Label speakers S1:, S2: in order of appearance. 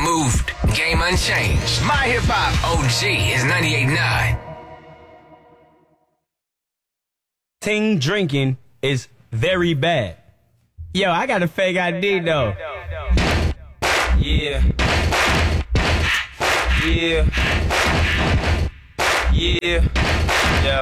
S1: unmoved, game unchanged. My Hip Hop OG is 98.9.
S2: Ting drinking is very bad. Yo, I got a fake ID though. Yeah. Yeah. Yeah. Yeah.